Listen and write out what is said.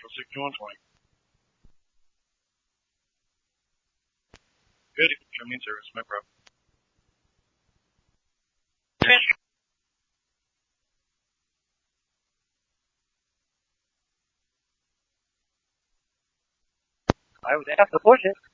Central 6120. Good. Show me in service. My problem. Transfer. I would have to push it.